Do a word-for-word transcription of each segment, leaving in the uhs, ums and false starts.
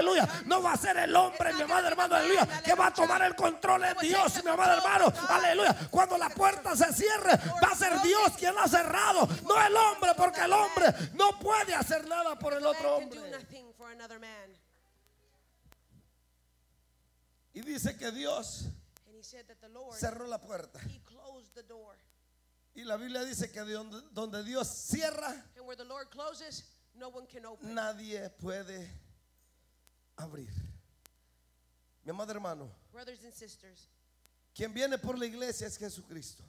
aleluya, no va a ser el hombre, mi amado hermano, aleluya, que va a tomar el control en Dios, mi amado hermano, aleluya. Cuando la puerta se cierre, va a ser Dios quien la ha cerrado, no el hombre, porque el hombre no puede hacer nada por el otro hombre. Y dice que Dios cerró la puerta. Y la Biblia dice que donde, donde Dios cierra, nadie puede abrir. Mi amado hermano, quien viene por la iglesia es Jesucristo.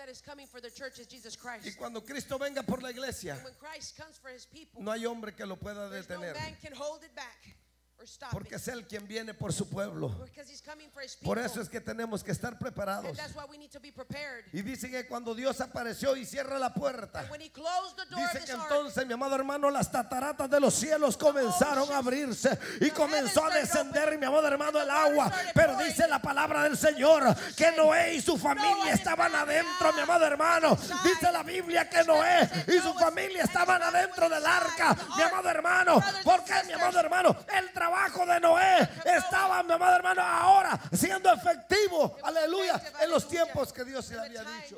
Y cuando Cristo venga por la iglesia, no hay hombre que lo pueda detener, porque es Él quien viene por su pueblo. Por eso es que tenemos que estar preparados. Y dice que cuando Dios apareció y cierra la puerta, dice que entonces, mi amado hermano, las cataratas de los cielos comenzaron a abrirse y comenzó a descender, mi amado hermano, el agua. Pero dice la palabra del Señor que Noé y su familia estaban adentro, mi amado hermano. Dice la Biblia que Noé y su familia estaban adentro del arca, mi amado hermano. ¿Por qué, mi amado hermano? El trabajo de Noé estaba, mi amado hermano, ahora siendo efectivo, aleluya, en los tiempos que Dios le había dicho.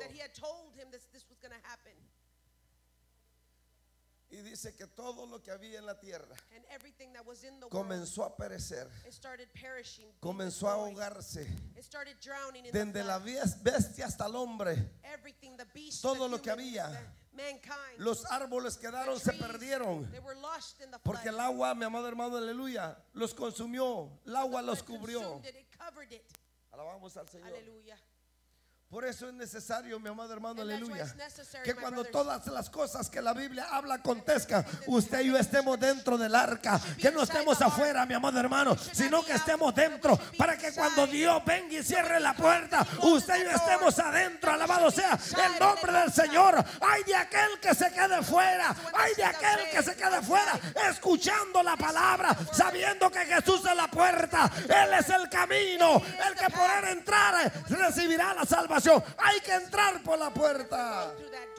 Y dice que todo lo que había en la tierra comenzó a perecer, comenzó a ahogarse, desde la bestia hasta el hombre. Todo lo que había, los árboles quedaron, se perdieron, porque el agua, mi amado hermano, aleluya, los consumió, el agua los cubrió. Alabamos al Señor. Por eso es necesario, mi amado hermano, aleluya, que cuando todas las cosas que la Biblia habla acontezcan, usted y yo estemos dentro del arca, que no estemos afuera, mi amado hermano, sino que estemos dentro, para que cuando Dios venga y cierre la puerta, usted y yo estemos adentro. Alabado sea el nombre del Señor. Ay de aquel que se quede fuera, ay de aquel que se quede fuera, escuchando la palabra, sabiendo que Jesús es la puerta, Él es el camino, el que por Él entrar recibirá la salvación. Hay que entrar por la puerta.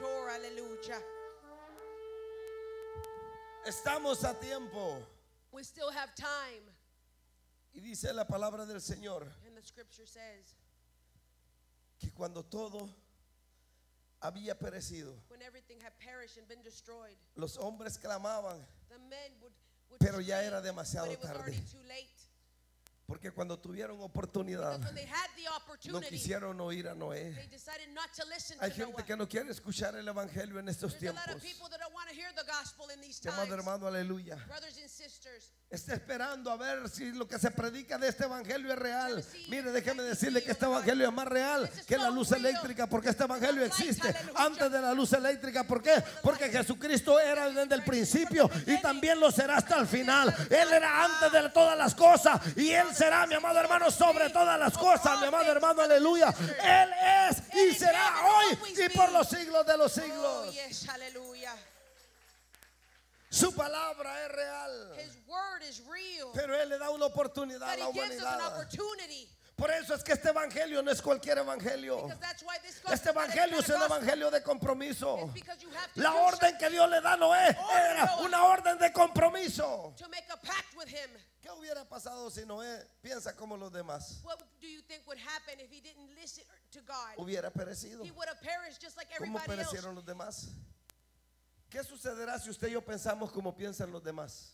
Estamos a tiempo. Y dice la palabra del Señor que cuando todo había perecido, los hombres clamaban, pero ya era demasiado tarde. Porque cuando tuvieron oportunidad, no quisieron oír a Noé. Hay gente que no quiere escuchar el evangelio en estos tiempos. Amado hermano, aleluya, está esperando a ver si lo que se predica de este evangelio es real. Mire, déjeme decirle que este evangelio es más real que la luz eléctrica, porque este evangelio existe antes de la luz eléctrica. ¿Por qué? Porque Jesucristo era desde el principio y también lo será hasta el final. Él era antes de todas las cosas y Él será, mi amado hermano, sobre todas las cosas, mi amado hermano, aleluya. Él es y será hoy y por los siglos de los siglos. Su palabra es real, pero Él le da una oportunidad a la humanidad. Por eso es que este evangelio no es cualquier evangelio. Este evangelio es un evangelio de compromiso. La orden que Dios le da a Noé era una orden de compromiso. ¿Qué hubiera pasado si Noé piensa como los demás? Hubiera perecido. ¿Cómo perecieron los demás? ¿Qué sucederá si usted y yo pensamos como piensan los demás?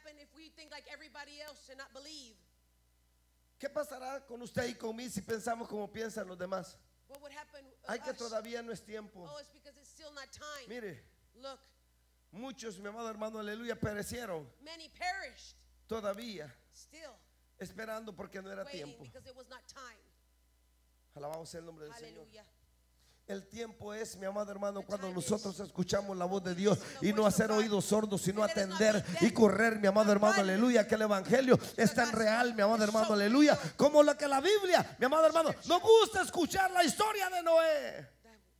¿Qué pasará con usted y con mí si pensamos como piensan los demás? Hay que todavía no es tiempo. Mire, muchos, mi amado hermano, aleluya, perecieron todavía esperando porque no era tiempo. Alabamos el nombre del Señor. El tiempo es, mi amado hermano, cuando nosotros escuchamos la voz de Dios y no hacer oídos sordos, sino atender y correr, mi amado hermano, aleluya, que el evangelio es tan real, mi amado hermano, aleluya, como lo que la Biblia, mi amado hermano, nos gusta escuchar la historia de Noé.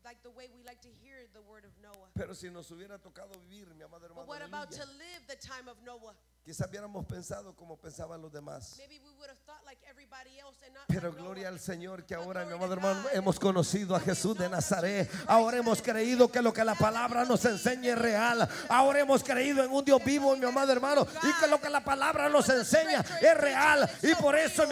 Pero si nos hubiera tocado vivir, mi amado hermano, aleluya, quizás hubiéramos pensado como pensaban los demás. Pero gloria al Señor que ahora, mi amado hermano, hemos conocido a Jesús de Nazaret. Ahora hemos creído que lo que la palabra nos enseña es real. Ahora hemos creído en un Dios vivo, mi amado hermano, y que lo que la palabra nos enseña es real. Y por eso,